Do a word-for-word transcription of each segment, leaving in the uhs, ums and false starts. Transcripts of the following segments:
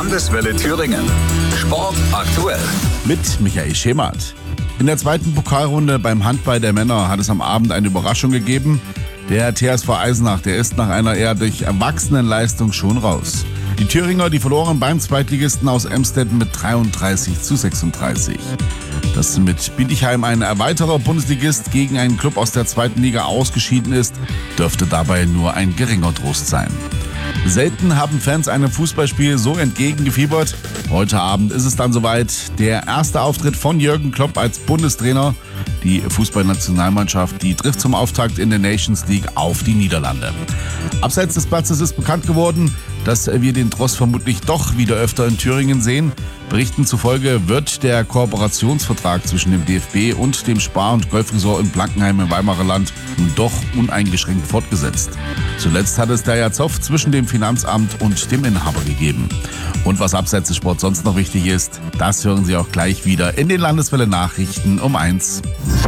Landeswelle Thüringen. Sport aktuell. Mit Michael Schemert. In der zweiten Pokalrunde beim Handball der Männer hat es am Abend eine Überraschung gegeben. Der T S V Eisenach, der ist nach einer eher durch Erwachsenenleistung schon raus. Die Thüringer, die verloren beim Zweitligisten aus Emstetten mit dreiunddreißig zu sechsunddreißig. Dass mit Bietigheim ein erweiterter Bundesligist gegen einen Club aus der zweiten Liga ausgeschieden ist, dürfte dabei nur ein geringer Trost sein. Selten haben Fans einem Fußballspiel so entgegengefiebert. Heute Abend ist es dann soweit. Der erste Auftritt von Jürgen Klopp als Bundestrainer. Die Fußballnationalmannschaft, die trifft zum Auftakt in der Nations League auf die Niederlande. Abseits des Platzes ist bekannt geworden, dass wir den Tross vermutlich doch wieder öfter in Thüringen sehen. Berichten zufolge wird der Kooperationsvertrag zwischen dem D F B und dem Spar- und Golfresort in Blankenheim im Weimarer Land nun doch uneingeschränkt fortgesetzt. Zuletzt hat es der Zoff zwischen dem Finanzamt und dem Inhaber gegeben. Und was abseits des Sports sonst noch wichtig ist, das hören Sie auch gleich wieder in den Landeswelle Nachrichten um eins.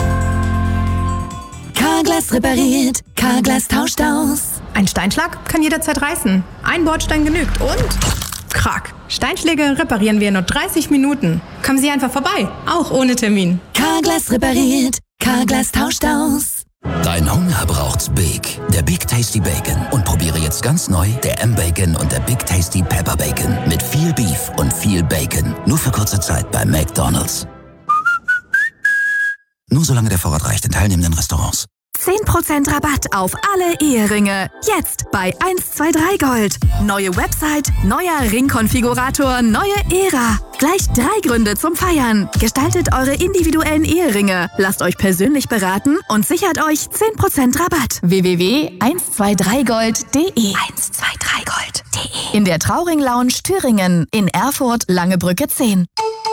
Carglass repariert, Carglass tauscht aus. Ein Steinschlag kann jederzeit reißen. Ein Bordstein genügt und... Krack. Steinschläge reparieren wir in nur dreißig Minuten. Kommen Sie einfach vorbei, auch ohne Termin. Carglass repariert, Carglass tauscht aus. Dein Hunger braucht's Big, der Big Tasty Bacon. Und probiere jetzt ganz neu der M-Bacon und der Big Tasty Pepper Bacon. Mit viel Beef und viel Bacon. Nur für kurze Zeit bei McDonald's. Nur solange der Vorrat reicht in teilnehmenden Restaurants. zehn Prozent Rabatt auf alle Eheringe. Jetzt bei eins zwei drei Gold. Neue Website, neuer Ringkonfigurator, neue Ära. Gleich drei Gründe zum Feiern. Gestaltet eure individuellen Eheringe. Lasst euch persönlich beraten und sichert euch zehn Prozent Rabatt. w w w punkt eins zwei drei gold punkt de eins zwei drei gold punkt de In der Trauring Lounge Thüringen. In Erfurt, Langebrücke zehn.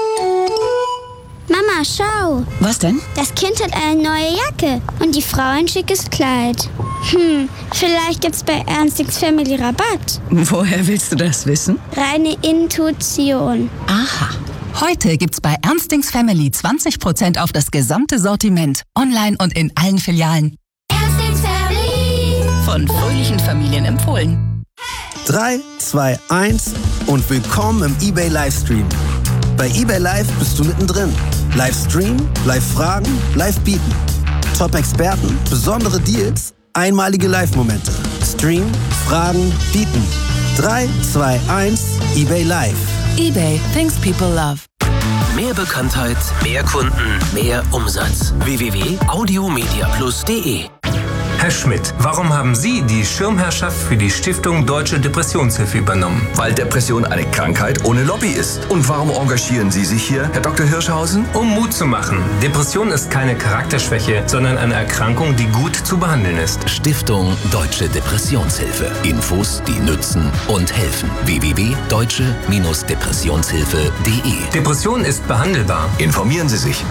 Mama, schau. Was denn? Das Kind hat eine neue Jacke und die Frau ein schickes Kleid. Hm, vielleicht gibt's bei Ernstings Family Rabatt. Woher willst du das wissen? Reine Intuition. Aha. Heute gibt's bei Ernstings Family zwanzig Prozent auf das gesamte Sortiment. Online und in allen Filialen. Ernstings Family. Von fröhlichen Familien empfohlen. drei, zwei, eins und willkommen im eBay Livestream. Bei eBay Live bist du mittendrin. Livestream, Live-Fragen, Live-Bieten. Top-Experten, besondere Deals, einmalige Live-Momente. Stream, Fragen, Bieten. drei, zwei, eins, eBay Live. eBay, things people love. Mehr Bekanntheit, mehr Kunden, mehr Umsatz. w w w punkt audiomediaplus punkt de Herr Schmidt, warum haben Sie die Schirmherrschaft für die Stiftung Deutsche Depressionshilfe übernommen? Weil Depression eine Krankheit ohne Lobby ist. Und warum engagieren Sie sich hier, Herr Doktor Hirschhausen? Um Mut zu machen. Depression ist keine Charakterschwäche, sondern eine Erkrankung, die gut zu behandeln ist. Stiftung Deutsche Depressionshilfe. Infos, die nützen und helfen. w w w punkt deutsche Depressionshilfe punkt de Depression ist behandelbar. Informieren Sie sich.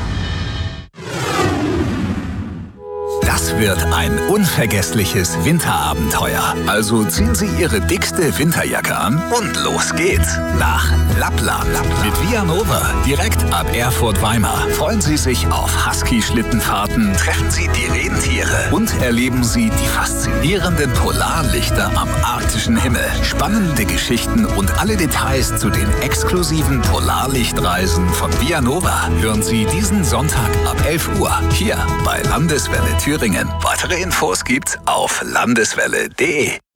Das wird ein unvergessliches Winterabenteuer. Also ziehen Sie Ihre dickste Winterjacke an und los geht's nach Lappland. Mit Vianova, direkt ab Erfurt-Weimar. Freuen Sie sich auf Husky-Schlittenfahrten, treffen Sie die Rentiere und erleben Sie die faszinierenden Polarlichter am arktischen Himmel. Spannende Geschichten und alle Details zu den exklusiven Polarlichtreisen von Vianova hören Sie diesen Sonntag ab elf Uhr hier bei Landeswelle Thüringen. Weitere Infos gibt's auf landeswelle punkt de.